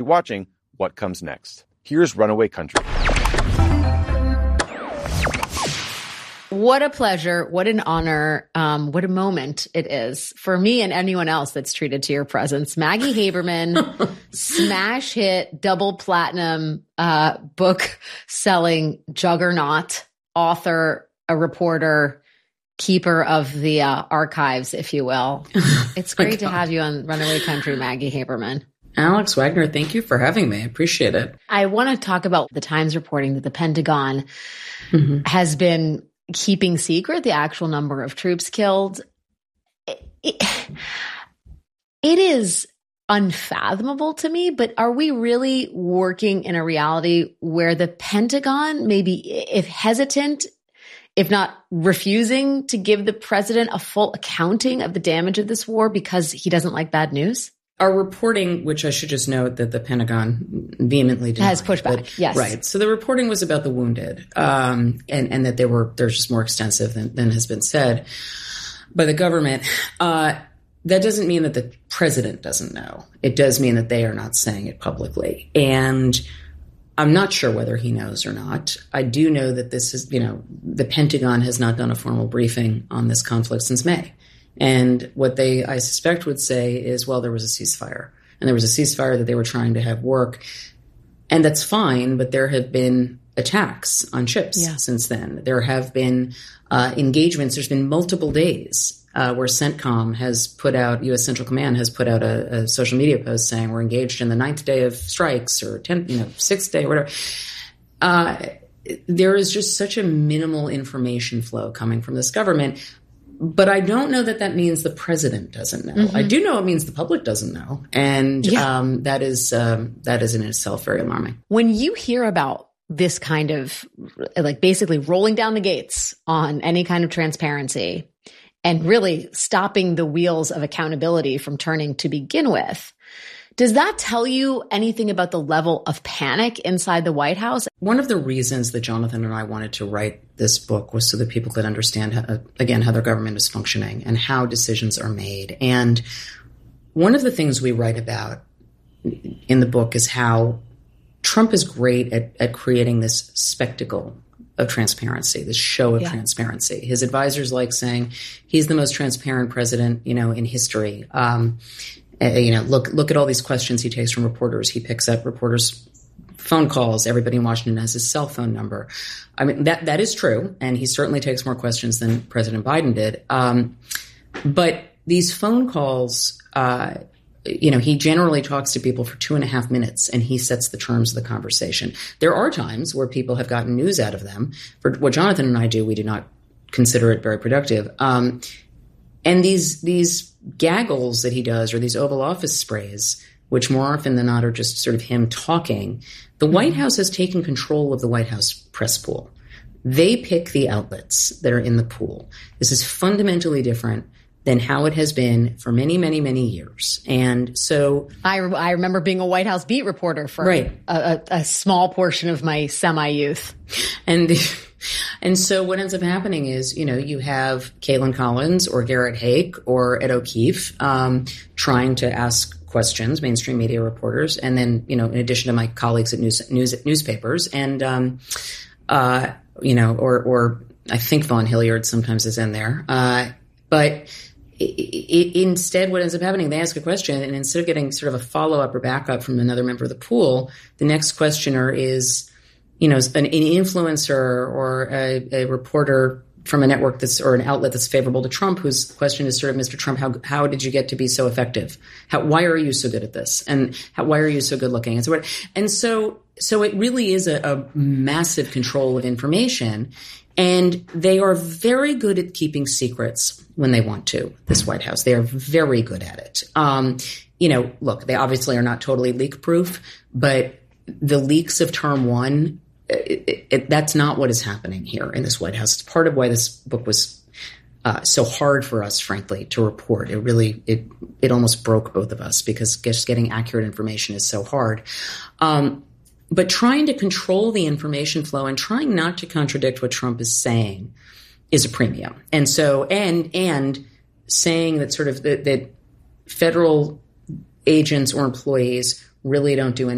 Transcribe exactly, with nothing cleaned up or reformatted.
Watching What Comes Next. Here's Runaway Country. What a pleasure. What an honor. Um, what a moment it is for me and anyone else that's treated to your presence. Maggie Haberman, smash hit, double platinum, uh, book selling juggernaut, author, a reporter, keeper of the uh, archives, if you will. It's great to have you on Runaway Country, Maggie Haberman. Alex Wagner, thank you for having me. I appreciate it. I want to talk about the Times reporting that the Pentagon mm-hmm. has been keeping secret the actual number of troops killed. It, it, it is unfathomable to me, but are we really working in a reality where the Pentagon, maybe if hesitant, if not refusing to give the president a full accounting of the damage of this war because he doesn't like bad news? Our reporting, which I should just note that the Pentagon vehemently denied, has pushed back. But, yes, right. So the reporting was about the wounded, um, and and that they were they're just more extensive than, than has been said by the government. Uh, that doesn't mean that the president doesn't know. It does mean that they are not saying it publicly, and I'm not sure whether he knows or not. I do know that this is, you know, the Pentagon has not done a formal briefing on this conflict since May. And what they, I suspect, would say is, well, there was a ceasefire. And there was a ceasefire that they were trying to have work. And that's fine, but there have been attacks on ships yeah. since then. There have been uh, engagements. There's been multiple days uh, where CENTCOM has put out, U S Central Command has put out a, a social media post saying we're engaged in the ninth day of strikes or tenth, you know, sixth day or whatever. Uh, there is just such a minimal information flow coming from this government. But I don't know that that means the president doesn't know. Mm-hmm. I do know it means the public doesn't know. And yeah. um, that is um, that is in itself very alarming. When you hear about this kind of, like, basically rolling down the gates on any kind of transparency and really stopping the wheels of accountability from turning to begin with, does that tell you anything about the level of panic inside the White House? One of the reasons that Jonathan and I wanted to write this book was so that people could understand, how, again, how their government is functioning and how decisions are made. And one of the things we write about in the book is how Trump is great at, at creating this spectacle of transparency, this show of yeah. transparency. His advisors like saying he's the most transparent president, you know, in history. Um, Uh, you know, look look at all these questions he takes from reporters. He picks up reporters' phone calls. Everybody in Washington has his cell phone number. I mean, that that is true, and he certainly takes more questions than President Biden did. Um, but these phone calls, uh, you know, he generally talks to people for two and a half minutes, and he sets the terms of the conversation. There are times where people have gotten news out of them. For what Jonathan and I do, we do not consider it very productive. Um, and these these gaggles that he does, or these Oval Office sprays, which more often than not are just sort of him talking, the mm-hmm. White House has taken control of the White House press pool. They pick the outlets that are in the pool. This is fundamentally different than how it has been for many, many, many years. And so I, re- I remember being a White House beat reporter for right. a, a, a small portion of my semi-youth. And the, and so what ends up happening is, you know, you have Caitlin Collins or Garrett Haake or Ed O'Keefe um, trying to ask questions, mainstream media reporters, and then, you know, in addition to my colleagues at news, news newspapers, and um, uh, you know, or or I think Vaughn Hilliard sometimes is in there, uh, but. It, it, instead, what ends up happening, they ask a question, and instead of getting sort of a follow-up or backup from another member of the pool, the next questioner is, you know, an, an influencer or a, a reporter from a network that's, or an outlet that's favorable to Trump, whose question is sort of, Mister Trump, how how did you get to be so effective? How, why are you so good at this? And how, why are you so good looking? And so, and so, so it really is a, a massive control of information. And they are very good at keeping secrets when they want to, this White House. They are very good at it. Um, you know, look, they obviously are not totally leak-proof, but the leaks of term one, it, it, it, that's not what is happening here in this White House. It's part of why this book was uh, so hard for us, frankly, to report. It really, it it almost broke both of us because just getting accurate information is so hard. Um But trying to control the information flow and trying not to contradict what Trump is saying is a premium. And so, and, and saying that sort of that, that federal agents or employees really don't do anything